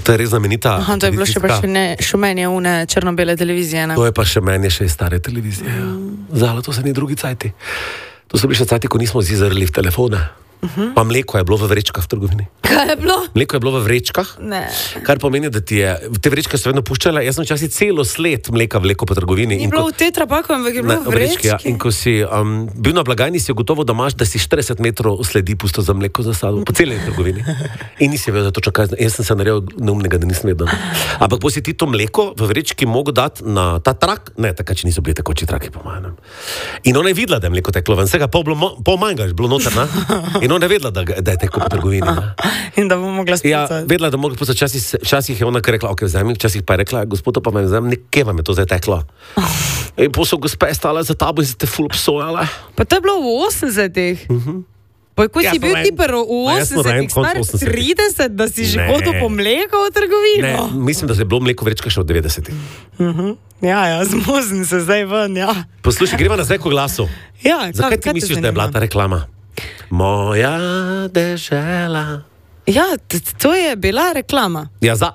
To je res znamenita. Aha, to je bilo še pa še meni une črno-bele televizije, ne? To je pa še meni še stare televizije. Zala, to se ni drugi cajti. To so bili še cajti, ko nismo zizrli v telefone. Pa mleko je bilo v vrečkah v trgovini. Kaj je bilo? Mleko je bilo v vrečkah, Ne. kar pomeni, da ti je te vrečke so vedno puščale. Jaz sem včasih celo sled mleka vlekel po trgovini. Ni bilo v tetrapaku, ampak je bilo v vrečki. Ja. In ko si bil na blagajni, si ugotovil, da imaš, da si 40 metrov sledi pusto za mleko za sabo, po celi trgovini. In nisi vedel, da to čakaj. Jaz sem se naredil neumnega, da nisem vedel. Ampak po si ti to mleko v vrečki mogel dati na ta trak, ne, takrat, če niso bili tekoči traki, po mojem. In ona je videla, da je mleko teklo ven, vsega pol manj ga je bilo noter, ne? In ona je vedela, da je teklo po trgovini. Ne? In da bo mogla Ja, spucati. vedela, da mogla pucati. Včasih je ona rekla, ok, vzemi, včasih pa je rekla, gospod, pa me vzemi, nekje vam je to zdaj teklo. In po so gospe stale za tabo in ste ful obsojale. Pa to je bilo v 80-ih. Pa ko Ja, si bil sem ti prvo v jaz sem rojen 80-ih, konec star 80-ih. 30, da si že Ne. hodil po mleko v Ne, trgovino. mislim, da je bilo mleko vrečka še od 90-ih. Ja, zmuzim se zdaj ven, ja. Poslušaj, greva nazaj k glasu. Ja, Zakaj ti kaj te misliš, da je bila zanima? ta reklama? Moja dežela. Ja, to je bila reklama. Ja, za.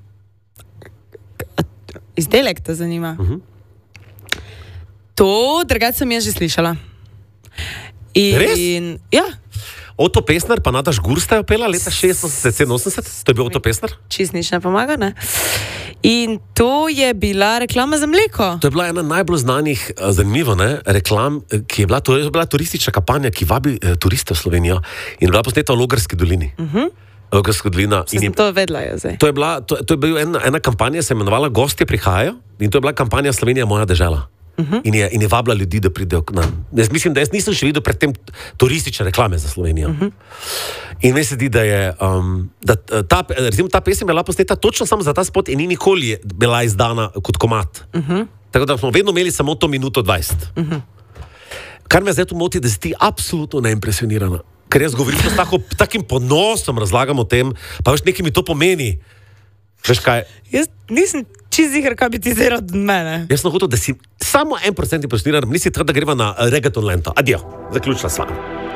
Izdelek te zanima. To, drugače sem jaz že slišala. Res? Ja, Oto Pestner pa Nada Žgur sta jo pela leta 86, to je bil Oto Pestner? čist nič ne pomaga, ne? In to je bila reklama za mleko. To je bila ena najbolj znanih, zanimivo, ne, reklam, ki je bila, to je bila turistična kampanja, ki vabi turiste v Slovenijo in je bila posneta v Logarski dolini. Logarska dolina. Če sem to vedela, je zdaj. To je bila ena kampanja, se je imenovala Gostje prihajajo in to je bila kampanja Slovenija moja dežela. In je vabila ljudi, da pridejo k nam. Jaz mislim, da jaz nisem še videl predtem turistične reklame za Slovenijo. In meni se zdi, da je recimo ta pesem je bila posneta točno samo za ta spot in ni nikoli bila izdana kot komad. Tako da smo vedno imeli samo to minuto 20. Kar me zdaj tu moti, da si ti absolutno neimpresionirana. Ker jaz govorim s takim ponosom, razlagam o tem, pa veš, nekaj mi to pomeni. Veš kaj? Jaz nisem čist ziher, kaj bi ti zdaj rad od mene. Jaz sem hotel, da si samo 1% impresioniran, nisi treba, da greva na reggaeton lento. Adijo, zaključila sva.